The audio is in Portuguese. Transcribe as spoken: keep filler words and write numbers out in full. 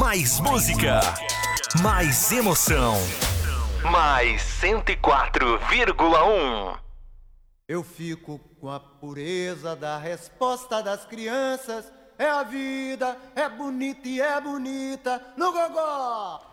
Mais música, mais emoção. Mais cento e quatro vírgula um. Eu fico com a pureza da resposta das crianças. É a vida, é bonita e é bonita no gogó.